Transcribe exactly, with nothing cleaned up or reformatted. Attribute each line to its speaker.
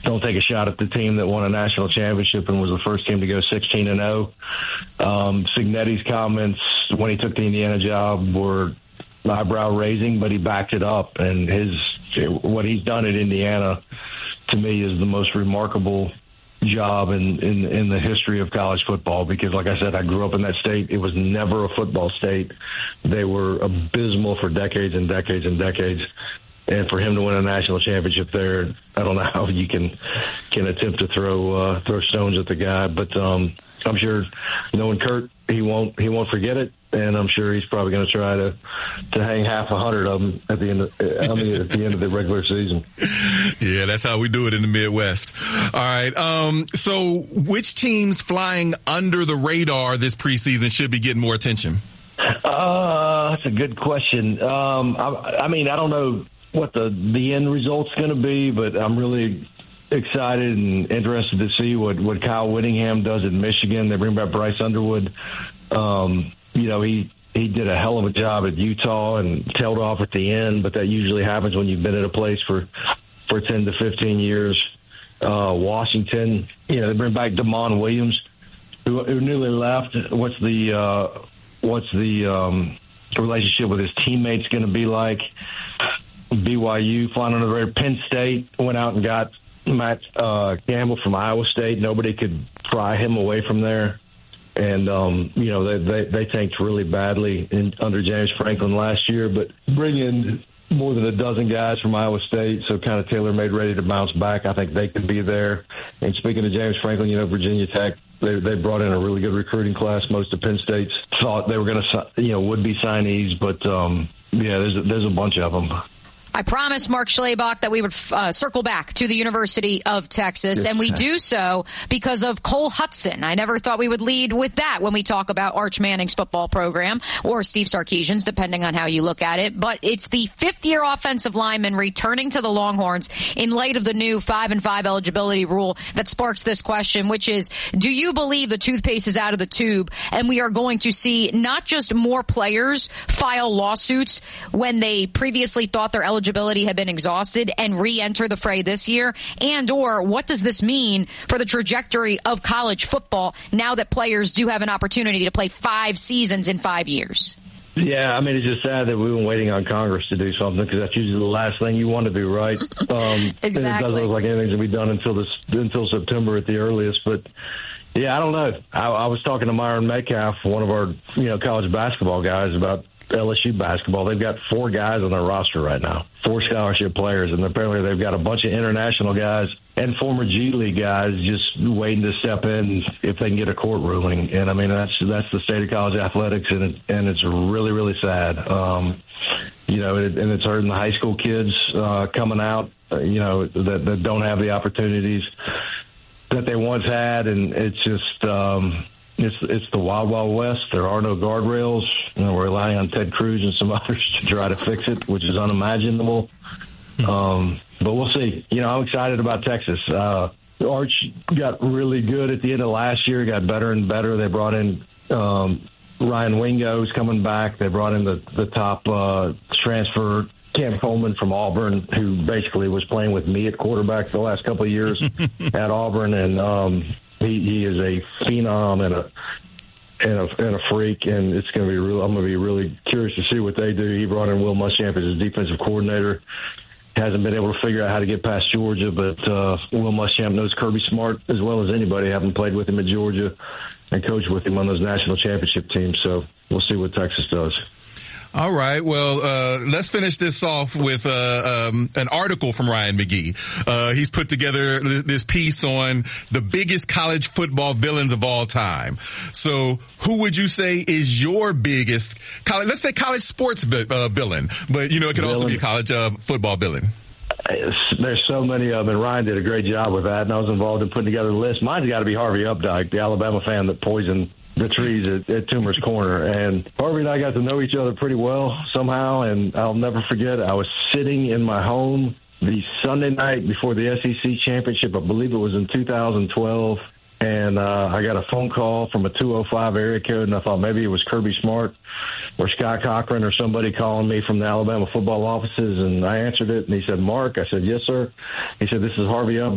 Speaker 1: don't take a shot at the team that won a national championship and was the first team to go sixteen and oh. Um, Cignetti's comments when he took the Indiana job were eyebrow raising, but he backed it up. And his what he's done at Indiana, to me, is the most remarkable job in, in, in the history of college football, because, like I said, I grew up in that state. It was never a football state. They were abysmal for decades and decades and decades. And for him to win a national championship there, I don't know how you can can attempt to throw uh, throw stones at the guy. But um, I'm sure, knowing Kurt, he won't he won't forget it, and I'm sure he's probably going to try to to hang half a hundred of them at the end of, I mean, at the end of the regular season.
Speaker 2: Yeah, that's how we do it in the Midwest. All right. Um, so, which teams flying under the radar this preseason should be getting more attention?
Speaker 1: Uh, that's a good question. Um, I, I mean, I don't know what the, the end result's going to be, but I'm really excited and interested to see what, what Kyle Whittingham does at Michigan. They bring back Bryce Underwood. Um, you know, he, he did a hell of a job at Utah and tailed off at the end, but that usually happens when you've been at a place for, for ten to fifteen years. Uh, Washington, you know, they bring back Damon Williams, who, who newly left. What's the, uh, what's the, um, relationship with his teammates going to be like? B Y U flying under the radar. Penn State went out and got Matt uh, Campbell from Iowa State. Nobody could pry him away from there. And, um, you know, they, they, they tanked really badly in, under James Franklin last year, but bring in more than a dozen guys from Iowa State, so kind of tailor-made, ready to bounce back. I think they could be there. And speaking of James Franklin, you know, Virginia Tech, they, they brought in a really good recruiting class. Most of Penn State's thought they were going to, you know, would be signees, but, um, yeah, there's a, there's a bunch of them.
Speaker 3: I promised Mark Schlabach that we would uh, circle back to the University of Texas, yes, and we do so because of Cole Hudson. I never thought we would lead with that when we talk about Arch Manning's football program, or Steve Sarkisian's, depending on how you look at it. But it's the fifth-year offensive lineman returning to the Longhorns in light of the new five and five eligibility rule that sparks this question, which is, do you believe the toothpaste is out of the tube and we are going to see not just more players file lawsuits when they previously thought their eligibility eligibility had been exhausted and re-enter the fray this year? And or what does this mean for the trajectory of college football now that players do have an opportunity to play five seasons in five years?
Speaker 1: Yeah, I mean, it's just sad that we've been waiting on Congress to do something, because that's usually the last thing you want to do, right? Um,
Speaker 3: exactly.
Speaker 1: And it doesn't look like anything's going to be done until this until September at the earliest. But yeah, I don't know. I, I was talking to Myron Metcalf, one of our you know college basketball guys, about L S U basketball. They've got four guys on their roster right now, four scholarship players, and apparently they've got a bunch of international guys and former G League guys just waiting to step in if they can get a court ruling. And I mean, that's that's the state of college athletics, and it, and it's really really sad. Um, you know, it, and it's hurting the high school kids uh, coming out, uh, you know, that, that don't have the opportunities that they once had, and it's just. Um, It's it's the Wild Wild West. There are no guardrails. You know, we're relying on Ted Cruz and some others to try to fix it, which is unimaginable. Um, but we'll see. You know, I'm excited about Texas. Uh, Arch got really good at the end of last year. Got better and better. They brought in um, Ryan Wingo, who's coming back. They brought in the the top uh, transfer, Cam Coleman from Auburn, who basically was playing with me at quarterback the last couple of years at Auburn, and um, He, he is a phenom and a and a and a freak, and it's going to be real. I'm going to be really curious to see what they do. He brought in Will Muschamp as his defensive coordinator. Hasn't been able to figure out how to get past Georgia, but uh, Will Muschamp knows Kirby Smart as well as anybody, having played with him at Georgia and coached with him on those national championship teams. So we'll see what Texas does.
Speaker 2: All right. Well, uh, let's finish this off with uh, um, an article from Ryan McGee. Uh, he's put together this piece on the biggest college football villains of all time. So who would you say is your biggest college, let's say college sports vi- uh, villain, but, you know, it could villain. also be a college uh, football villain.
Speaker 1: There's so many of them, and Ryan did a great job with that, and I was involved in putting together the list. Mine's got to be Harvey Updike, the Alabama fan that poisoned the trees at, at Toomer's Corner. And Harvey and I got to know each other pretty well somehow, and I'll never forget, I was sitting in my home the Sunday night before the S E C championship. I believe it was in two thousand twelve, and uh, I got a phone call from a two oh five area code, and I thought maybe it was Kirby Smart or Scott Cochran or somebody calling me from the Alabama football offices, and I answered it, and he said, "Mark." I said, "Yes, sir." He said, "This is Harvey Updike."